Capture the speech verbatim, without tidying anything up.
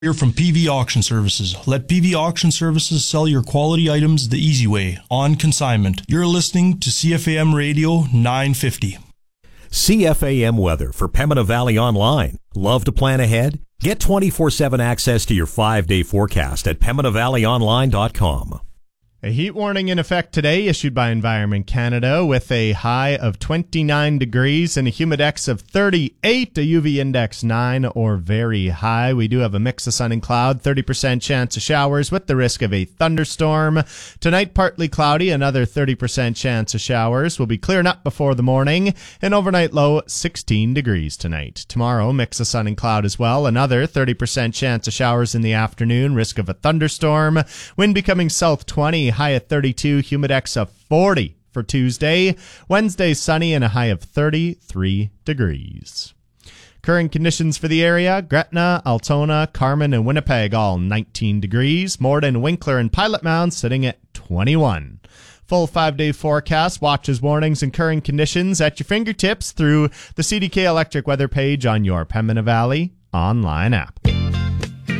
Here from P V Auction Services. Let P V Auction Services sell your quality items the easy way, on consignment. You're listening to C F A M Radio nine fifty. C F A M weather for Pembina Valley Online. Love to plan ahead? Get twenty-four seven access to your five-day forecast at pembina valley online dot com. A heat warning in effect today issued by Environment Canada with a high of twenty-nine degrees and a humidex of thirty-eight, a U V index nine or very high. We do have a mix of sun and cloud, thirty percent chance of showers with the risk of a thunderstorm. Tonight, partly cloudy, another thirty percent chance of showers. Will be clearing up before the morning. An overnight low, sixteen degrees tonight. Tomorrow, mix of sun and cloud as well. Another thirty percent chance of showers in the afternoon, risk of a thunderstorm. Wind becoming south twenty. High at thirty-two, humidex of forty for Tuesday. Wednesday, sunny and a high of thirty-three degrees. Current conditions for the area: Gretna, Altona, Carman, and Winnipeg all nineteen degrees. Morden, Winkler, and Pilot Mound sitting at twenty-one. Full five-day forecast, watches, warnings, and current conditions at your fingertips through the C D K Electric weather page on your Pembina Valley online app.